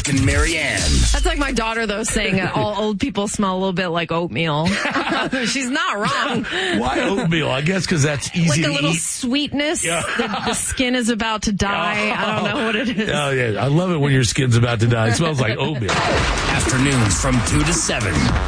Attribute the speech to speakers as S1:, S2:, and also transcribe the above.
S1: and Marianne.
S2: That's like my daughter, though, saying all old people smell a little bit like oatmeal. She's not wrong.
S3: Why oatmeal? I guess because that's easy
S2: like
S3: to
S2: a little
S3: eat.
S2: sweetness. Yeah. The skin is about to die. I don't know what it is.
S3: Oh, yeah. I love it when your skin's about to die. It smells like oatmeal.
S1: Afternoons from 2 to 7